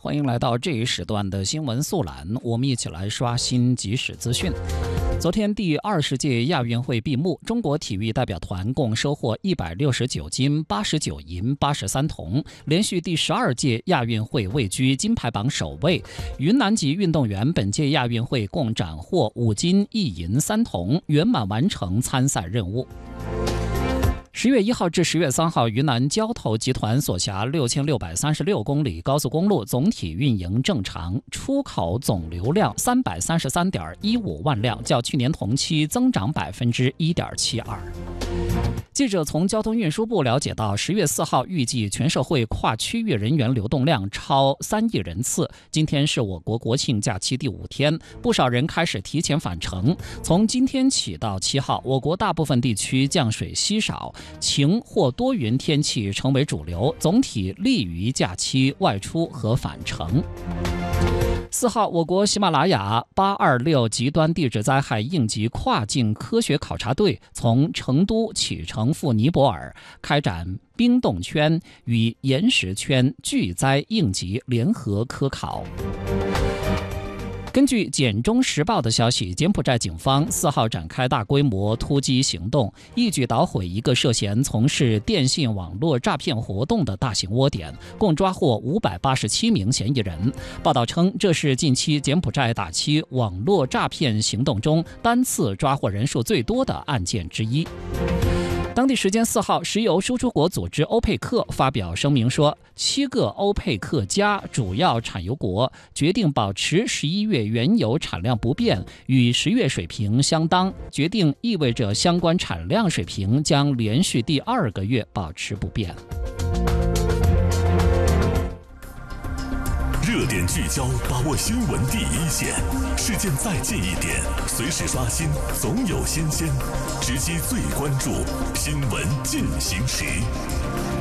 欢迎来到这一时段的新闻速览，我们一起来刷新即时资讯。昨天第20届亚运会闭幕，中国体育代表团共收获169金、89银、83铜，连续第12届亚运会位居金牌榜首位。云南籍运动员本届亚运会共斩获5金1银3铜，圆满完成参赛任务。10月1号至10月3号，云南交投集团所辖6636公里高速公路总体运营正常，出口总流量333.15万辆，较去年同期增长1.72%。记者从交通运输部了解到，10月4号预计全社会跨区域人员流动量超3亿人次。今天是我国国庆假期第5天，不少人开始提前返程。从今天起到7号，我国大部分地区降水稀少，晴或多云天气成为主流，总体利于假期外出和返程。4号，我国喜马拉雅826极端地质灾害应急跨境科学考察队从成都启程赴尼泊尔，开展冰冻圈与岩石圈巨灾应急联合科考。根据简中时报的消息，柬埔寨警方4号展开大规模突击行动，一举捣毁一个涉嫌从事电信网络诈骗活动的大型窝点，共抓获587名嫌疑人。报道称，这是近期柬埔寨打击网络诈骗行动中单次抓获人数最多的案件之一。当地时间4号，石油输出国组织欧佩克发表声明说，7个欧佩克加主要产油国决定保持11月原油产量不变，与10月水平相当。决定意味着相关产量水平将连续第2个月保持不变。 热点聚焦，把握新闻第一线，事件再近一点，随时刷新，总有新鲜，直击最关注，新闻进行时。